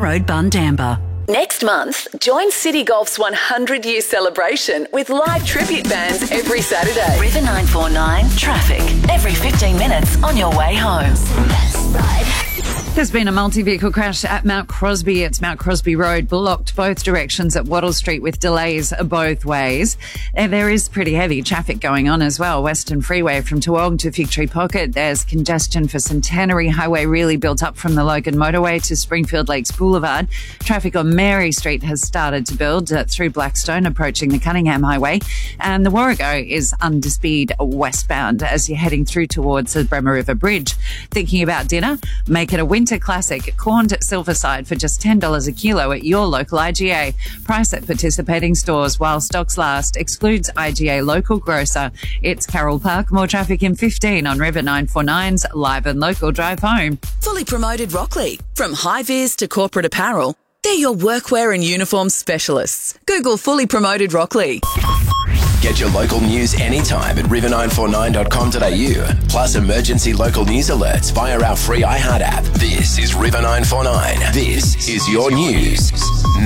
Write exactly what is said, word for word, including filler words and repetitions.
Road, Bundamba. Next month, join City Golf's one hundred year celebration with live tribute bands every Saturday. River nine four nine traffic every fifteen minutes on your way home. There's been a multi-vehicle crash at Mount Crosby. It's Mount Crosby Road, blocked both directions at Wattle Street with delays both ways. And there is pretty heavy traffic going on as well. Western Freeway from Toowong to Fig Tree Pocket. There's congestion for Centenary Highway really built up from the Logan Motorway to Springfield Lakes Boulevard. Traffic on Mary Street has started to build uh, through Blackstone, approaching the Cunningham Highway. And the Warrego is under speed westbound as you're heading through towards the Bremer River Bridge. Thinking about dinner? Make it a winter classic. Corned silverside for just ten dollars a kilo at your local I G A. Price at participating stores while stocks last. Excludes I G A local grocer. It's Carroll Park. More traffic in fifteen on River nine four nine's Live and Local Drive Home. Fully Promoted Rockley. From high-vis to corporate apparel, they're your workwear and uniform specialists. Google Fully Promoted Rockley. Get your local news anytime at river nine four nine dot com dot a u. Plus emergency local news alerts via our free iHeart app. This is River nine four nine. This is your news.